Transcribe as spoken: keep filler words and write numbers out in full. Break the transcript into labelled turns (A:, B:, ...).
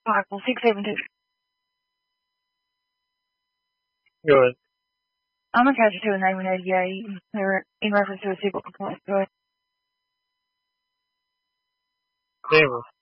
A: Five, well, six, seven, two.
B: Go ahead.
A: I'm going to catch you to a name in eighty-eight in reference to a civil complaint. Go ahead.
B: Denver.